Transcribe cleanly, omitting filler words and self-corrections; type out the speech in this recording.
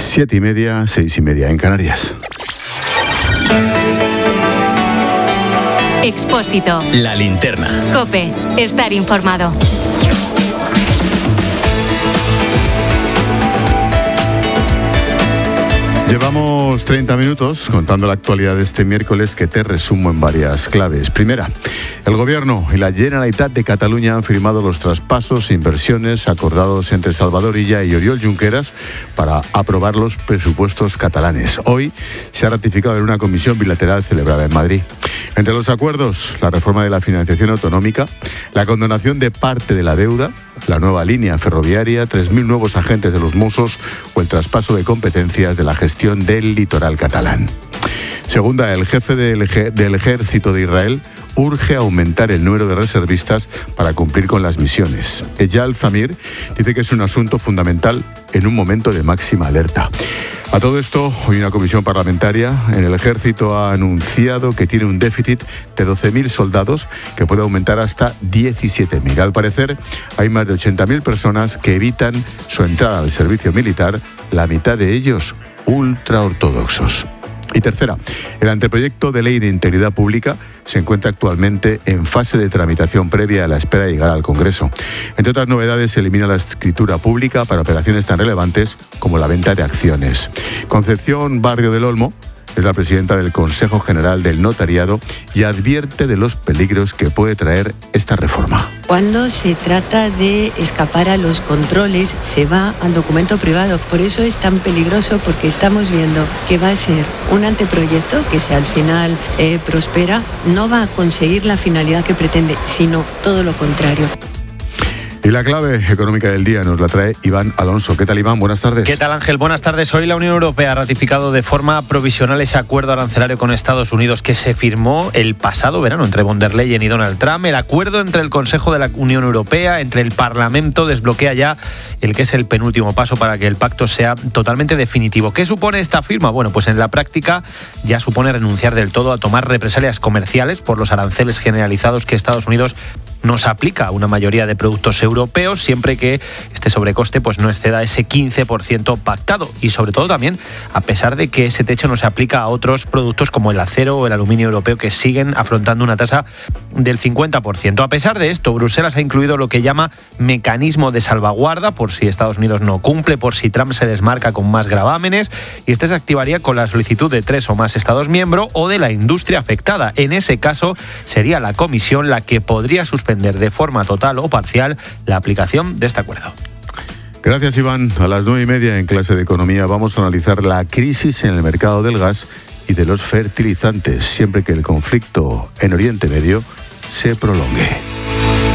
7:30, 6:30 en Canarias. Expósito. La linterna. COPE. Estar informado. Llevamos 30 minutos contando la actualidad de este miércoles, que te resumo en varias claves. Primera, el Gobierno y la Generalitat de Cataluña han firmado los traspasos e inversiones acordados entre Salvador Illa y Oriol Junqueras para aprobar los presupuestos catalanes. Hoy se ha ratificado en una comisión bilateral celebrada en Madrid. Entre los acuerdos, la reforma de la financiación autonómica, la condonación de parte de la deuda, la nueva línea ferroviaria, 3.000 nuevos agentes de los Mossos o el traspaso de competencias de la gestión del litoral catalán. Segunda, el jefe del ejército de Israel urge aumentar el número de reservistas para cumplir con las misiones. Eyal Zamir dice que es un asunto fundamental en un momento de máxima alerta. A todo esto, hoy una comisión parlamentaria en el ejército ha anunciado que tiene un déficit de 12.000 soldados que puede aumentar hasta 17.000. Al parecer, hay más de 80.000 personas que evitan su entrada al servicio militar, la mitad de ellos ultraortodoxos. Y tercera, el anteproyecto de ley de integridad pública se encuentra actualmente en fase de tramitación previa a la espera de llegar al Congreso. Entre otras novedades, se elimina la escritura pública para operaciones tan relevantes como la venta de acciones. Concepción Barrio del Olmo es la presidenta del Consejo General del Notariado y advierte de los peligros que puede traer esta reforma. Cuando se trata de escapar a los controles, se va al documento privado. Por eso es tan peligroso, porque estamos viendo que va a ser un anteproyecto que, si al final prospera, no va a conseguir la finalidad que pretende, sino todo lo contrario. Y la clave económica del día nos la trae Iván Alonso. ¿Qué tal, Iván? Buenas tardes. ¿Qué tal, Ángel? Buenas tardes. Hoy la Unión Europea ha ratificado de forma provisional ese acuerdo arancelario con Estados Unidos que se firmó el pasado verano entre von der Leyen y Donald Trump. El acuerdo entre el Consejo de la Unión Europea, entre el Parlamento, desbloquea ya el que es el penúltimo paso para que el pacto sea totalmente definitivo. ¿Qué supone esta firma? Bueno, pues en la práctica ya supone renunciar del todo a tomar represalias comerciales por los aranceles generalizados que Estados Unidos nos aplica a una mayoría de productos europeos, siempre que este sobrecoste pues no exceda ese 15% pactado, y sobre todo también a pesar de que ese techo no se aplica a otros productos como el acero o el aluminio europeo, que siguen afrontando una tasa del 50%. A pesar de esto, Bruselas ha incluido lo que llama mecanismo de salvaguarda por si Estados Unidos no cumple, por si Trump se desmarca con más gravámenes, y este se activaría con la solicitud de 3 o más Estados miembros o de la industria afectada. En ese caso sería la Comisión la que podría suspender de forma total o parcial la aplicación de este acuerdo. Gracias, Iván. A las 9:30 en clase de Economía vamos a analizar la crisis en el mercado del gas y de los fertilizantes, siempre que el conflicto en Oriente Medio se prolongue.